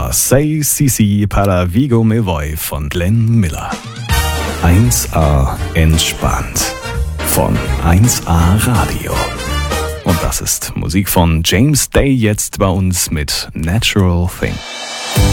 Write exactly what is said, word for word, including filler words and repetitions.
war Say Sisi para Vigo Me Voy von Glenn Miller. eins A entspannt von eins A Radio. Und das ist Musik von James Day, jetzt bei uns mit Natural Thing.